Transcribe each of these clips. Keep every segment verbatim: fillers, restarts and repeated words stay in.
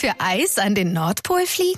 Für Eis an den Nordpol fliegen?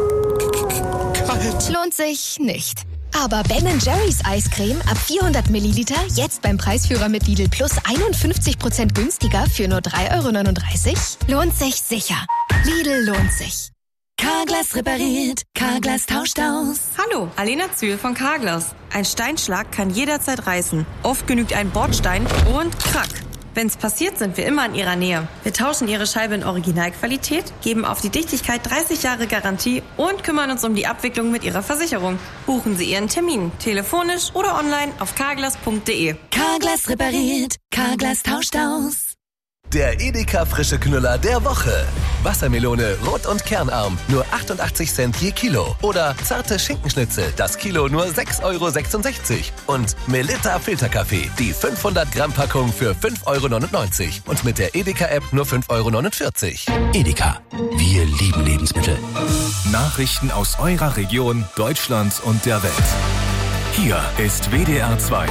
Kalt. Lohnt sich nicht. Aber Ben Jerry's Eiscreme ab vierhundert Milliliter jetzt beim Preisführer mit Lidl Plus einundfünfzig Prozent günstiger für nur drei Euro neununddreißig? Lohnt sich sicher. Lidl lohnt sich. Carglass repariert, Carglass tauscht aus. Hallo, Alena Zühl von Carglass. Ein Steinschlag kann jederzeit reißen. Oft genügt ein Bordstein und krack. Wenn's passiert, sind wir immer in Ihrer Nähe. Wir tauschen Ihre Scheibe in Originalqualität, geben auf die Dichtigkeit dreißig Jahre Garantie und kümmern uns um die Abwicklung mit Ihrer Versicherung. Buchen Sie Ihren Termin, telefonisch oder online auf carglass punkt de. Carglass repariert, Carglass tauscht aus. Der Edeka frische Knüller der Woche. Wassermelone rot und kernarm, nur achtundachtzig Cent je Kilo. Oder zarte Schinkenschnitzel, das Kilo nur sechs Euro sechsundsechzig. Und Melitta Filterkaffee, die fünfhundert Gramm Packung für fünf Euro neunundneunzig. Und mit der Edeka-App nur fünf Euro neunundvierzig. Edeka, wir lieben Lebensmittel. Nachrichten aus eurer Region, Deutschland und der Welt. Hier ist W D R zwei.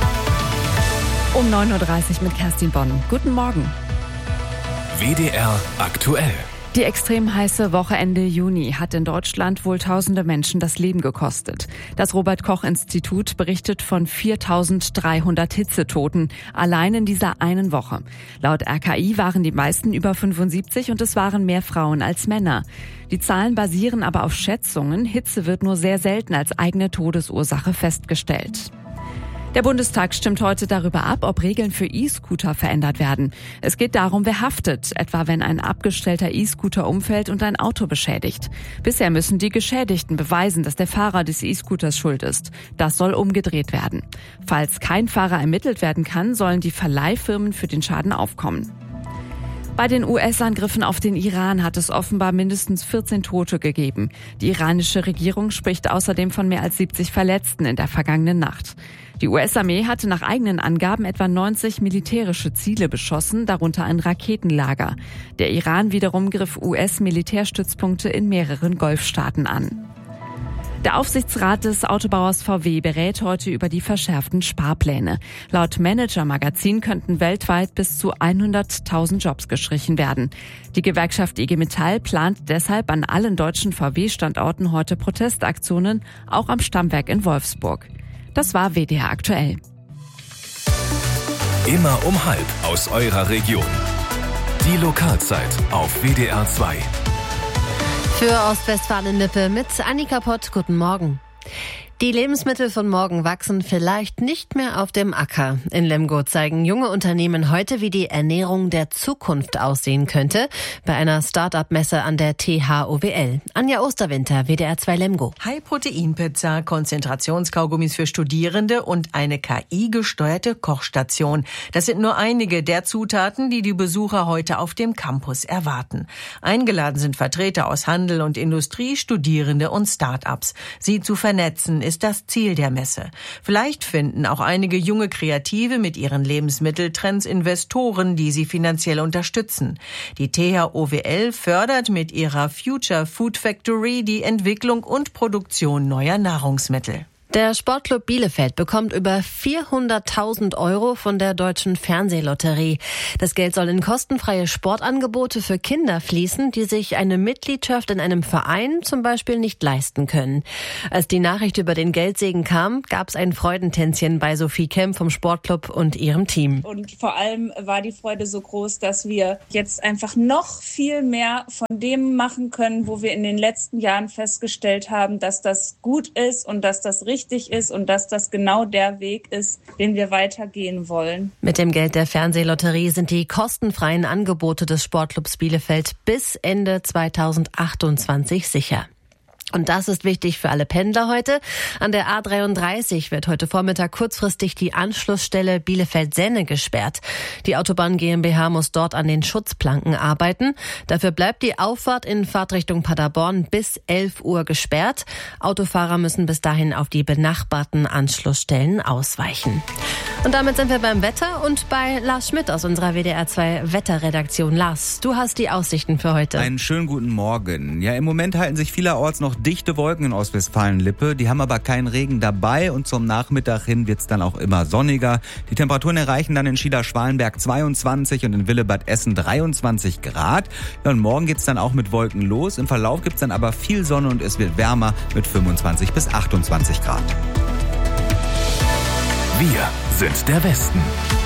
Um neun Uhr dreißig mit Kerstin Bonn. Guten Morgen. W D R aktuell. Die extrem heiße Woche Ende Juni hat in Deutschland wohl tausende Menschen das Leben gekostet. Das Robert-Koch-Institut berichtet von viertausenddreihundert Hitzetoten allein in dieser einen Woche. Laut R K I waren die meisten über fünfundsiebzig und es waren mehr Frauen als Männer. Die Zahlen basieren aber auf Schätzungen. Hitze wird nur sehr selten als eigene Todesursache festgestellt. Der Bundestag stimmt heute darüber ab, ob Regeln für E-Scooter verändert werden. Es geht darum, wer haftet, etwa wenn ein abgestellter E-Scooter umfällt und ein Auto beschädigt. Bisher müssen die Geschädigten beweisen, dass der Fahrer des E-Scooters schuld ist. Das soll umgedreht werden. Falls kein Fahrer ermittelt werden kann, sollen die Verleihfirmen für den Schaden aufkommen. Bei den U S-Angriffen auf den Iran hat es offenbar mindestens vierzehn Tote gegeben. Die iranische Regierung spricht außerdem von mehr als siebzig Verletzten in der vergangenen Nacht. Die U S-Armee hatte nach eigenen Angaben etwa neunzig militärische Ziele beschossen, darunter ein Raketenlager. Der Iran wiederum griff U S-Militärstützpunkte in mehreren Golfstaaten an. Der Aufsichtsrat des Autobauers V W berät heute über die verschärften Sparpläne. Laut Manager-Magazin könnten weltweit bis zu hunderttausend Jobs gestrichen werden. Die Gewerkschaft I G Metall plant deshalb an allen deutschen V W-Standorten heute Protestaktionen, auch am Stammwerk in Wolfsburg. Das war W D R aktuell. Immer um halb aus eurer Region. Die Lokalzeit auf W D R zwei. Für Ostwestfalen-Lippe mit Annika Pott. Guten Morgen. Die Lebensmittel von morgen wachsen vielleicht nicht mehr auf dem Acker. In Lemgo zeigen junge Unternehmen heute, wie die Ernährung der Zukunft aussehen könnte, bei einer Start-up-Messe an der T H O W L. Anja Osterwinter, W D R zwei Lemgo. High-Protein-Pizza, Konzentrationskaugummis für Studierende und eine K I-gesteuerte Kochstation. Das sind nur einige der Zutaten, die die Besucher heute auf dem Campus erwarten. Eingeladen sind Vertreter aus Handel und Industrie, Studierende und Start-ups. Sie zu vernetzen ist das Ziel der Messe. Vielleicht finden auch einige junge Kreative mit ihren Lebensmitteltrends Investoren, die sie finanziell unterstützen. Die T H O W L fördert mit ihrer Future Food Factory die Entwicklung und Produktion neuer Nahrungsmittel. Der Sportclub Bielefeld bekommt über vierhunderttausend Euro von der Deutschen Fernsehlotterie. Das Geld soll in kostenfreie Sportangebote für Kinder fließen, die sich eine Mitgliedschaft in einem Verein zum Beispiel nicht leisten können. Als die Nachricht über den Geldsegen kam, gab es ein Freudentänzchen bei Sophie Kemp vom Sportclub und ihrem Team. Und vor allem war die Freude so groß, dass wir jetzt einfach noch viel mehr von dem machen können, wo wir in den letzten Jahren festgestellt haben, dass das gut ist und dass das richtig ist und dass das genau der Weg ist, den wir weitergehen wollen. Mit dem Geld der Fernsehlotterie sind die kostenfreien Angebote des Sportclubs Bielefeld bis Ende zweitausendachtundzwanzig sicher. Und das ist wichtig für alle Pendler heute. An der A dreiunddreißig wird heute Vormittag kurzfristig die Anschlussstelle Bielefeld-Senne gesperrt. Die Autobahn GmbH muss dort an den Schutzplanken arbeiten. Dafür bleibt die Auffahrt in Fahrtrichtung Paderborn bis elf Uhr gesperrt. Autofahrer müssen bis dahin auf die benachbarten Anschlussstellen ausweichen. Und damit sind wir beim Wetter und bei Lars Schmidt aus unserer W D R zwei Wetterredaktion. Lars, du hast die Aussichten für heute. Einen schönen guten Morgen. Ja, im Moment halten sich vielerorts noch dichte Wolken in Ostwestfalen-Lippe. Die haben aber keinen Regen dabei und zum Nachmittag hin wird's dann auch immer sonniger. Die Temperaturen erreichen dann in Schieder-Schwalenberg zweiundzwanzig und in Willebad Essen dreiundzwanzig Grad. Ja, und morgen geht's dann auch mit Wolken los. Im Verlauf gibt's dann aber viel Sonne und es wird wärmer mit fünfundzwanzig bis achtundzwanzig Grad. Wir sind der Westen.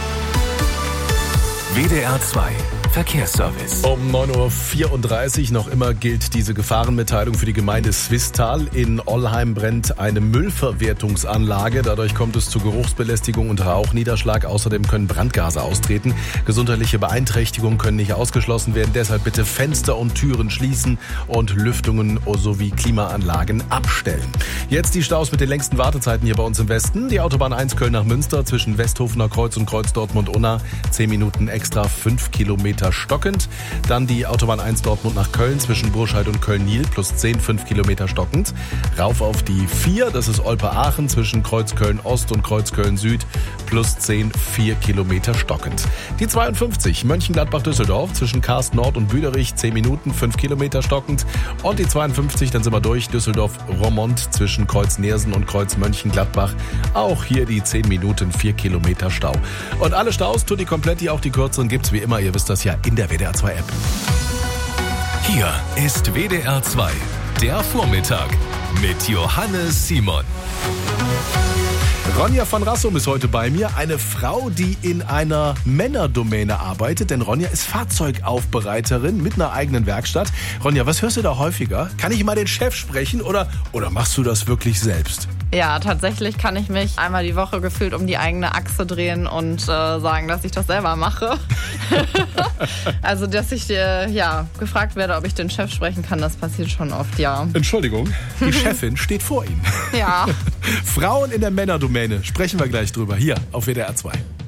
W D R zwei Verkehrsservice. Um neun Uhr vierunddreißig noch immer gilt diese Gefahrenmitteilung für die Gemeinde Swisttal. In Ollheim brennt eine Müllverwertungsanlage. Dadurch kommt es zu Geruchsbelästigung und Rauchniederschlag. Außerdem können Brandgase austreten. Gesundheitliche Beeinträchtigungen können nicht ausgeschlossen werden. Deshalb bitte Fenster und Türen schließen und Lüftungen sowie Klimaanlagen abstellen. Jetzt die Staus mit den längsten Wartezeiten hier bei uns im Westen. Die Autobahn eins Köln nach Münster zwischen Westhofener Kreuz und Kreuz Dortmund-Unna. zehn Minuten extra, fünf Kilometer stockend. Dann die Autobahn eins Dortmund nach Köln zwischen Burscheid und Köln-Nil plus zehn, fünf Kilometer stockend. Rauf auf die vier, das ist Olpe-Aachen zwischen Kreuz Köln-Ost und Kreuz Köln-Süd plus zehn, vier Kilometer stockend. Die zweiundfünfzig Mönchengladbach-Düsseldorf zwischen Karst Nord und Büderich zehn Minuten, fünf Kilometer stockend. Und die zweiundfünfzig, dann sind wir durch, Düsseldorf-Roermond zwischen Kreuz Neersen und Kreuz Mönchengladbach. Auch hier die zehn Minuten, vier Kilometer Stau. Und alle Staus, tutti kompletti, auch die kürzeren gibt's wie immer, ihr wisst das ja, in der W D R zwei App. Hier ist W D R zwei, der Vormittag mit Johannes Simon. Ronja von Rassum ist heute bei mir, eine Frau, die in einer Männerdomäne arbeitet, denn Ronja ist Fahrzeugaufbereiterin mit einer eigenen Werkstatt. Ronja, was hörst du da häufiger? Kann ich mal den Chef sprechen oder, oder machst du das wirklich selbst? Ja, tatsächlich kann ich mich einmal die Woche gefühlt um die eigene Achse drehen und äh, sagen, dass ich das selber mache. Also, dass ich äh, ja, gefragt werde, ob ich den Chef sprechen kann, das passiert schon oft, ja. Entschuldigung, die Chefin steht vor Ihnen. Ja. Frauen in der Männerdomäne, sprechen wir gleich drüber, hier auf W D R zwei.